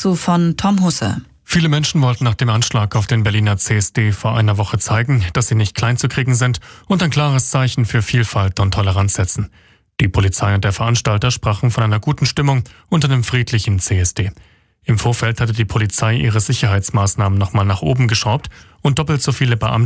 dazu von Tom Husse. Viele Menschen wollten nach dem Anschlag auf den Berliner CSD vor einer Woche zeigen, dass sie nicht klein zu kriegen sind und ein klares Zeichen für Vielfalt und Toleranz setzen. Die Polizei und der Veranstalter sprachen von einer guten Stimmung und einem friedlichen CSD. Im Vorfeld hatte die Polizei ihre Sicherheitsmaßnahmen nochmal nach oben geschraubt und doppelt so viele Beamte